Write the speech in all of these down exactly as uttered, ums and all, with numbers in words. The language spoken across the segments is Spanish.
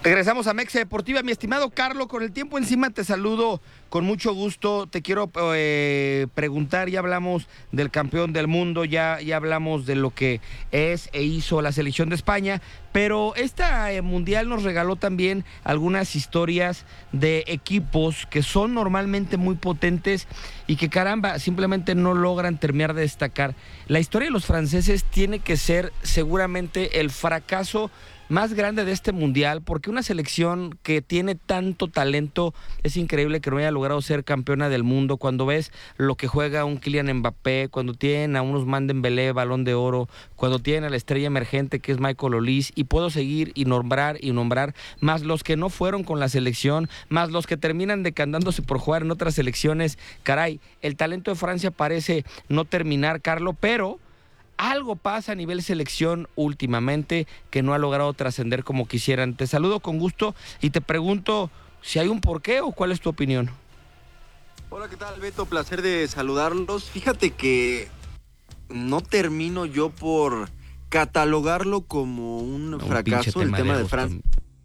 Regresamos a Mexa Deportiva, mi estimado Carlos, con el tiempo encima te saludo con mucho gusto. Te quiero eh, preguntar, ya hablamos del campeón del mundo, ya, ya hablamos de lo que es e hizo la selección de España, pero esta eh, mundial nos regaló también algunas historias de equipos que son normalmente muy potentes y que caramba, simplemente no logran terminar de destacar. La historia de los franceses tiene que ser seguramente el fracaso más grande de este mundial, porque una selección que tiene tanto talento, es increíble que no haya logrado ser campeona del mundo. Cuando ves lo que juega un Kylian Mbappé, cuando tienen a unos Dembélé, Balón de Oro, cuando tienen a la estrella emergente que es Michael Olise, y puedo seguir y nombrar y nombrar, más los que no fueron con la selección, más los que terminan decantándose por jugar en otras selecciones. Caray, el talento de Francia parece no terminar, Carlos, pero algo pasa a nivel selección últimamente que no ha logrado trascender como quisieran. Te saludo con gusto y te pregunto si hay un porqué o cuál es tu opinión. Hola, ¿qué tal, Beto? Placer de saludarlos. Fíjate que no termino yo por catalogarlo como un no, fracaso, un el tema de, de Francia.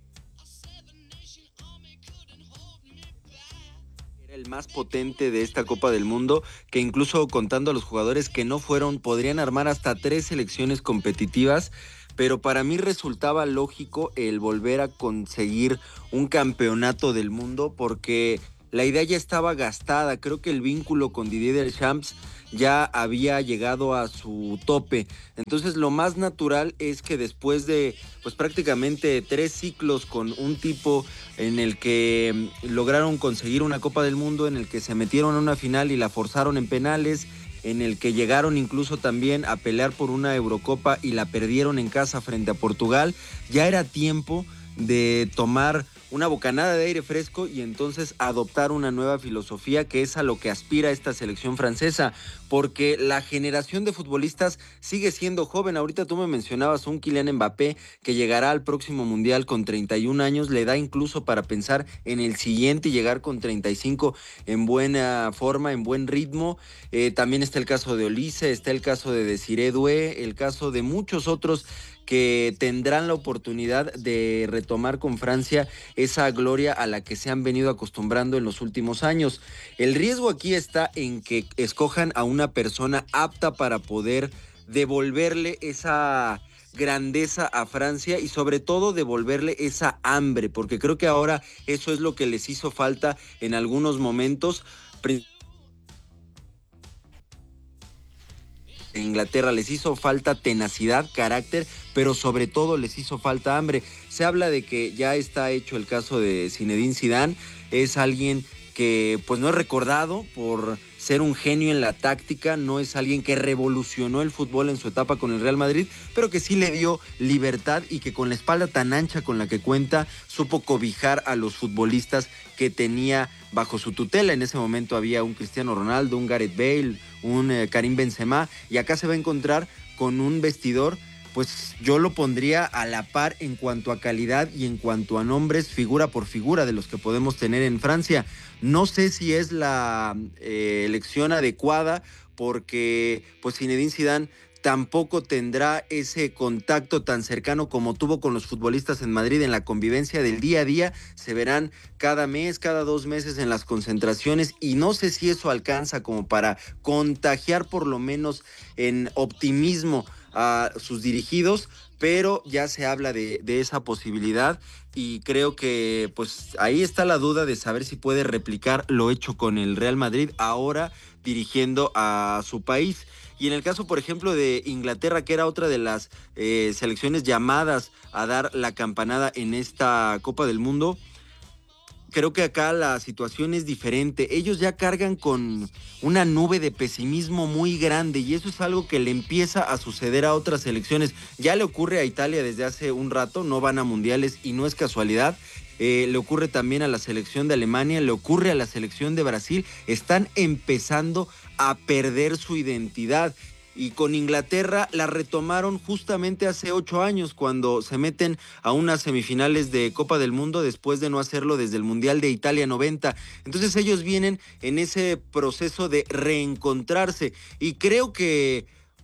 El más potente de esta Copa del Mundo, que incluso contando a los jugadores que no fueron, podrían armar hasta tres selecciones competitivas, pero para mí resultaba lógico el volver a conseguir un campeonato del mundo, porque la idea ya estaba gastada. Creo que el vínculo con Didier Deschamps ya había llegado a su tope. Entonces lo más natural es que después de pues prácticamente tres ciclos con un tipo en el que lograron conseguir una Copa del Mundo, en el que se metieron a una final y la forzaron en penales, en el que llegaron incluso también a pelear por una Eurocopa y la perdieron en casa frente a Portugal, ya era tiempo de tomar una bocanada de aire fresco y entonces adoptar una nueva filosofía, que es a lo que aspira esta selección francesa, porque la generación de futbolistas sigue siendo joven. Ahorita tú me mencionabas un Kylian Mbappé que llegará al próximo mundial con treinta y un años, le da incluso para pensar en el siguiente y llegar con treinta y cinco en buena forma, en buen ritmo. Eh, también está el caso de Olise, está el caso de Desiré Doué, el caso de muchos otros que tendrán la oportunidad de retomar con Francia esa gloria a la que se han venido acostumbrando en los últimos años. El riesgo aquí está en que escojan a una persona apta para poder devolverle esa grandeza a Francia y sobre todo devolverle esa hambre, porque creo que ahora eso es lo que les hizo falta en algunos momentos. En Inglaterra les hizo falta tenacidad, carácter, pero sobre todo les hizo falta hambre. Se habla de que ya está hecho el caso de Zinedine Zidane, es alguien que pues no es recordado por ser un genio en la táctica, no es alguien que revolucionó el fútbol en su etapa con el Real Madrid, pero que sí le dio libertad y que con la espalda tan ancha con la que cuenta, supo cobijar a los futbolistas que tenía bajo su tutela. En ese momento había un Cristiano Ronaldo, un Gareth Bale, un eh, Karim Benzema, y acá se va a encontrar con un vestidor, pues yo lo pondría a la par en cuanto a calidad y en cuanto a nombres, figura por figura, de los que podemos tener en Francia. No sé si es la eh, elección adecuada, porque pues Zinedine Zidane tampoco tendrá ese contacto tan cercano como tuvo con los futbolistas en Madrid en la convivencia del día a día. Se verán cada mes, cada dos meses en las concentraciones, y no sé si eso alcanza como para contagiar por lo menos en optimismo a sus dirigidos, pero ya se habla de, de esa posibilidad, y creo que pues ahí está la duda de saber si puede replicar lo hecho con el Real Madrid ahora dirigiendo a su país. Y en el caso, por ejemplo, de Inglaterra, que era otra de las eh, selecciones llamadas a dar la campanada en esta Copa del Mundo, creo que acá la situación es diferente. Ellos ya cargan con una nube de pesimismo muy grande, y eso es algo que le empieza a suceder a otras selecciones. Ya le ocurre a Italia desde hace un rato, no van a mundiales y no es casualidad. Eh, le ocurre también a la selección de Alemania, le ocurre a la selección de Brasil. Están empezando a perder su identidad. Y con Inglaterra la retomaron justamente hace ocho años, cuando se meten a unas semifinales de Copa del Mundo después de no hacerlo desde el Mundial de Italia noventa. Entonces ellos vienen en ese proceso de reencontrarse, y creo que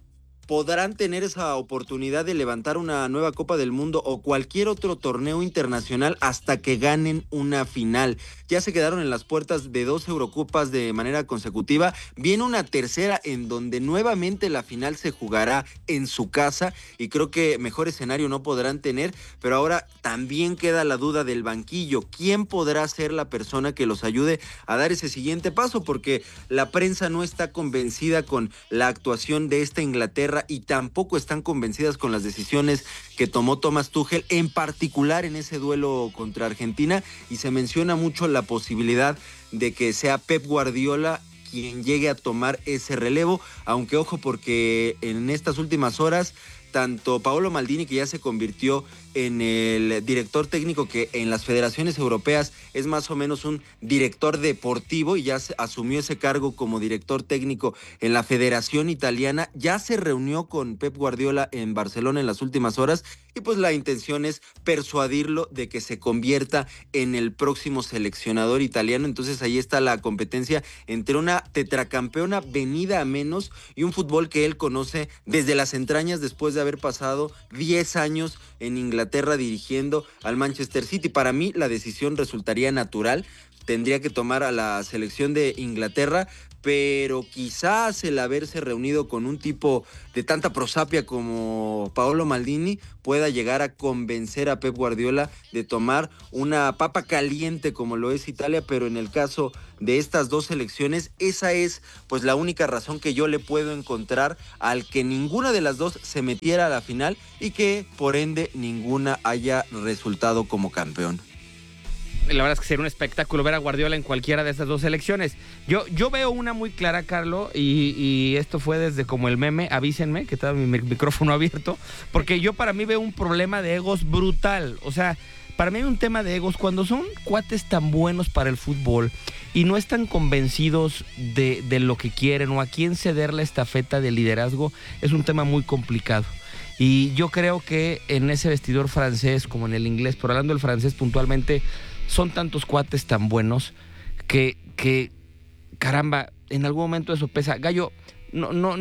podrán tener esa oportunidad de levantar una nueva Copa del Mundo o cualquier otro torneo internacional hasta que ganen una final. Ya se quedaron en las puertas de dos Eurocopas de manera consecutiva. Viene una tercera en donde nuevamente la final se jugará en su casa y creo que mejor escenario no podrán tener, pero ahora también queda la duda del banquillo. ¿Quién podrá ser la persona que los ayude a dar ese siguiente paso? Porque la prensa no está convencida con la actuación de esta Inglaterra y tampoco están convencidas con las decisiones que tomó Thomas Tuchel, en particular en ese duelo contra Argentina, y se menciona mucho la posibilidad de que sea Pep Guardiola quien llegue a tomar ese relevo, aunque ojo, porque en estas últimas horas tanto Paolo Maldini, que ya se convirtió en el director técnico que en las federaciones europeas es más o menos un director deportivo y ya se asumió ese cargo como director técnico en la Federación Italiana, ya se reunió con Pep Guardiola en Barcelona en las últimas horas y pues la intención es persuadirlo de que se convierta en el próximo seleccionador italiano. Entonces ahí está la competencia entre una tetracampeona venida a menos y un fútbol que él conoce desde las entrañas después de haber pasado diez años en Inglaterra dirigiendo al Manchester City. Para mí la decisión resultaría natural, tendría que tomar a la selección de Inglaterra, pero quizás el haberse reunido con un tipo de tanta prosapia como Paolo Maldini pueda llegar a convencer a Pep Guardiola de tomar una papa caliente como lo es Italia, pero en el caso de estas dos selecciones, esa es pues la única razón que yo le puedo encontrar al que ninguna de las dos se metiera a la final y que por ende ninguna haya resultado como campeón. La verdad es que sería un espectáculo ver a Guardiola en cualquiera de estas dos selecciones. Yo, yo veo una muy clara, Carlos, y, y esto fue desde como el meme, avísenme, que estaba mi micrófono abierto, porque yo para mí veo un problema de egos brutal. O sea, para mí hay un tema de egos. Cuando son cuates tan buenos para el fútbol y no están convencidos de, de lo que quieren o a quién ceder la estafeta de liderazgo, es un tema muy complicado. Y yo creo que en ese vestidor francés como en el inglés, pero hablando del francés puntualmente, son tantos cuates tan buenos que, que, caramba, en algún momento eso pesa. Gallo, no, no,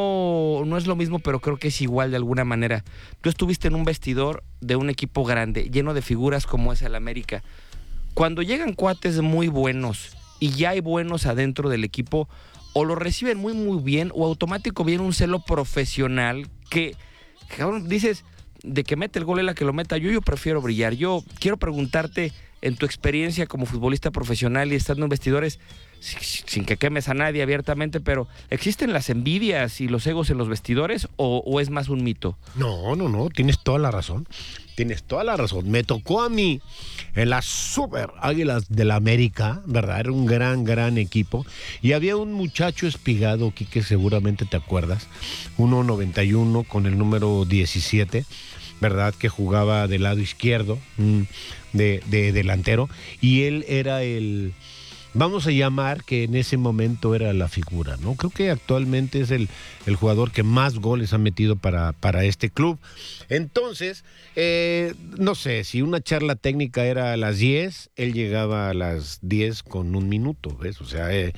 no, no es lo mismo, pero creo que es igual de alguna manera. Tú estuviste en un vestidor de un equipo grande, lleno de figuras como es el América. Cuando llegan cuates muy buenos y ya hay buenos adentro del equipo, o lo reciben muy, muy bien, o automático viene un celo profesional que, cabrón, dices, de que mete el gol es la que lo meta. Yo, yo prefiero brillar. Yo quiero preguntarte, en tu experiencia como futbolista profesional y estando en vestidores, sin que quemes a nadie abiertamente, pero ¿existen las envidias y los egos en los vestidores o, o es más un mito? No, no, no, tienes toda la razón. Tienes toda la razón. Me tocó a mí en las Super Águilas del América, ¿verdad? Era un gran, gran equipo. Y había un muchacho espigado, Quique, seguramente te acuerdas, uno noventa y uno con el número diecisiete, ¿verdad? Que jugaba del lado izquierdo, de, de delantero. Y él era el... vamos a llamar que en ese momento era la figura, ¿no? Creo que actualmente es el, el jugador que más goles ha metido para, para este club. Entonces, eh, no sé, si una charla técnica era a las diez, él llegaba a las diez con un minuto, ¿ves? O sea, eh,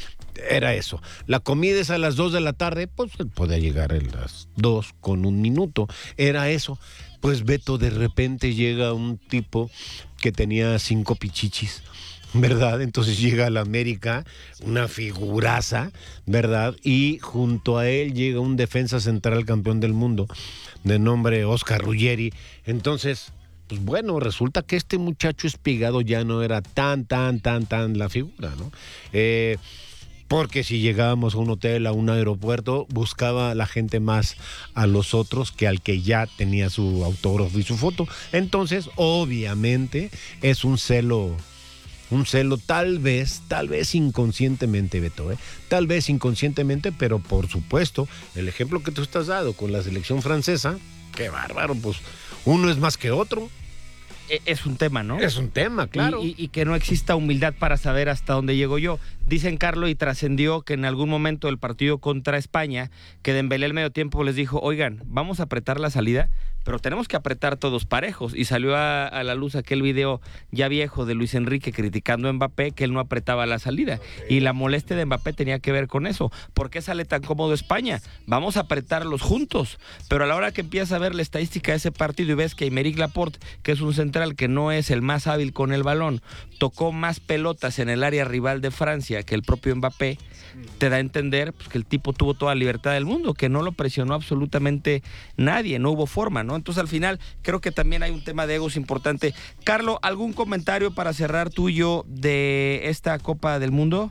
era eso. La comida es a las dos de la tarde, pues él podía llegar a las dos con un minuto. Era eso. Pues Beto, de repente llega un tipo que tenía cinco pichichis, ¿verdad? Entonces llega a la América, una figuraza, ¿verdad? Y junto a él llega un defensa central campeón del mundo, de nombre Oscar Ruggeri. Entonces, pues bueno, resulta que este muchacho espigado ya no era tan, tan, tan, tan la figura, ¿no? Eh... Porque si llegábamos a un hotel, a un aeropuerto, buscaba la gente más a los otros que al que ya tenía su autógrafo y su foto. Entonces, obviamente, es un celo, un celo tal vez, tal vez inconscientemente, Beto, ¿eh? Tal vez inconscientemente, pero por supuesto, el ejemplo que tú estás dando con la selección francesa, qué bárbaro, pues uno es más que otro. Es un tema, ¿no? Es un tema, claro. Y, y, y que no exista humildad para saber hasta dónde llego yo. Dicen, Carlos, y trascendió que en algún momento del partido contra España, que Dembélé al medio tiempo les dijo, oigan, vamos a apretar la salida, pero tenemos que apretar todos parejos. Y salió a, a la luz aquel video ya viejo de Luis Enrique criticando a Mbappé que él no apretaba la salida. Y la molestia de Mbappé tenía que ver con eso. ¿Por qué sale tan cómodo España? Vamos a apretarlos juntos. Pero a la hora que empiezas a ver la estadística de ese partido y ves que Aymeric Laporte, que es un central que no es el más hábil con el balón, tocó más pelotas en el área rival de Francia que el propio Mbappé, te da a entender pues, que el tipo tuvo toda la libertad del mundo, que no lo presionó absolutamente nadie, no hubo forma, ¿no? Entonces al final creo que también hay un tema de egos importante. Carlos, ¿algún comentario para cerrar tuyo de esta Copa del Mundo?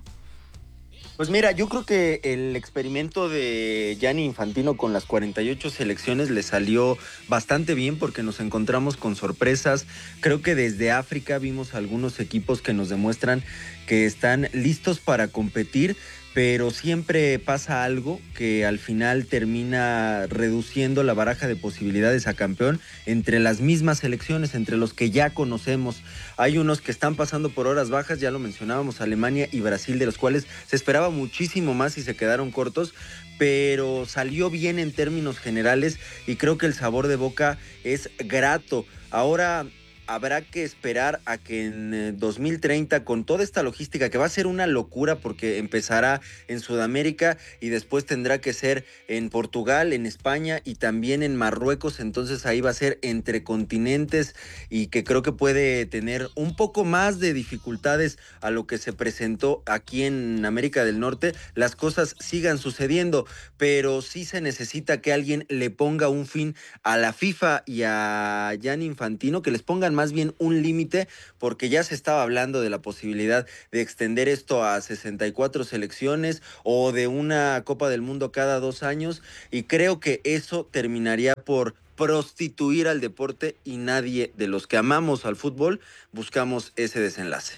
Pues mira, yo creo que el experimento de Gianni Infantino con las cuarenta y ocho selecciones le salió bastante bien porque nos encontramos con sorpresas. Creo que desde África vimos algunos equipos que nos demuestran que están listos para competir, pero siempre pasa algo que al final termina reduciendo la baraja de posibilidades a campeón entre las mismas selecciones, entre los que ya conocemos. Hay unos que están pasando por horas bajas, ya lo mencionábamos, Alemania y Brasil, de los cuales se esperaba muchísimo más y se quedaron cortos, pero salió bien en términos generales y creo que el sabor de boca es grato. Ahora habrá que esperar a que en dos mil treinta, con toda esta logística, que va a ser una locura porque empezará en Sudamérica y después tendrá que ser en Portugal, en España y también en Marruecos, entonces ahí va a ser entre continentes y que creo que puede tener un poco más de dificultades a lo que se presentó aquí en América del Norte. Las cosas sigan sucediendo, pero sí se necesita que alguien le ponga un fin a la FIFA y a Gianni Infantino, que les pongan más bien un límite, porque ya se estaba hablando de la posibilidad de extender esto a sesenta y cuatro selecciones o de una Copa del Mundo cada dos años, y creo que eso terminaría por prostituir al deporte y nadie de los que amamos al fútbol buscamos ese desenlace.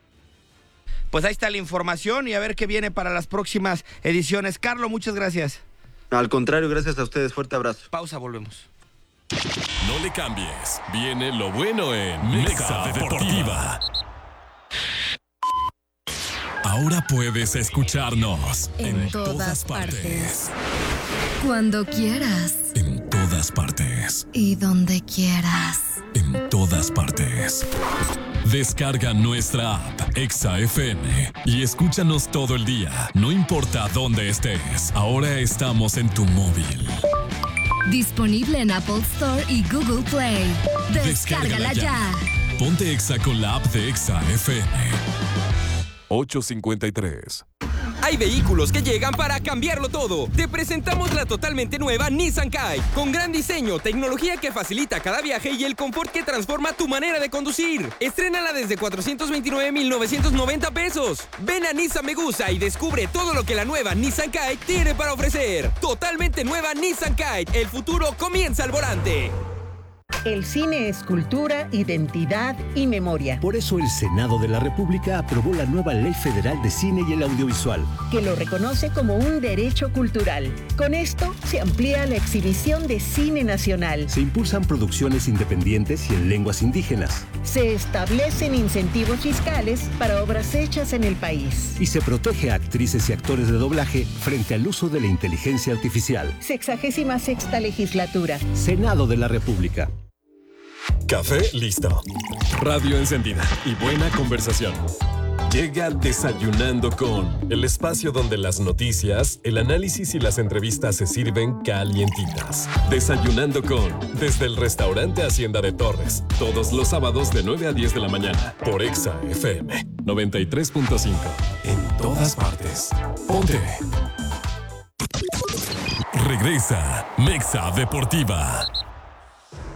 Pues ahí está la información y a ver qué viene para las próximas ediciones. Carlos, muchas gracias. Al contrario, gracias a ustedes, fuerte abrazo. Pausa, volvemos. No le cambies, viene lo bueno en Mexa Deportiva. Ahora puedes escucharnos en, en todas, todas partes. partes. Cuando quieras. En todas partes. Y donde quieras. En todas partes. Descarga nuestra app Exa F M y escúchanos todo el día, no importa dónde estés. Ahora estamos en tu móvil. Disponible en Apple Store y Google Play. Descárgala, Descárgala ya. ya. Ponte Exa con la app de Exa F M. ocho cincuenta y tres. Hay vehículos que llegan para cambiarlo todo. Te presentamos la totalmente nueva Nissan Kite, con gran diseño, tecnología que facilita cada viaje y el confort que transforma tu manera de conducir. Estrénala desde cuatrocientos veintinueve mil novecientos noventa pesos. Ven a Nissan Megusa y descubre todo lo que la nueva Nissan Kite tiene para ofrecer. Totalmente nueva Nissan Kite, el futuro comienza al volante. El cine es cultura, identidad y memoria. Por eso el Senado de la República aprobó la nueva Ley Federal de Cine y el Audiovisual, que lo reconoce como un derecho cultural. Con esto se amplía la exhibición de cine nacional. Se impulsan producciones independientes y en lenguas indígenas. Se establecen incentivos fiscales para obras hechas en el país. Y se protege a actrices y actores de doblaje frente al uso de la inteligencia artificial. Sexagésima sexta legislatura. Senado de la República. Café listo. Radio encendida y buena conversación. Llega Desayunando con, el espacio donde las noticias, el análisis y las entrevistas se sirven calientitas. Desayunando con, desde el restaurante Hacienda de Torres, todos los sábados de nueve a diez de la mañana, por Exa F M noventa y tres punto cinco. En todas partes. Ponte. Regresa Mexa Deportiva.